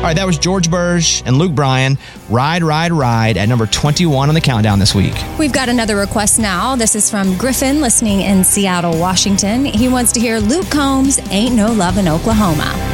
All right, that was George Burge and Luke Bryan. Ride, Ride, Ride at number 21 on the countdown this week. We've got another request now. This is from Griffin, listening in Seattle, Washington. He wants to hear Luke Combs' Ain't No Love in Oklahoma.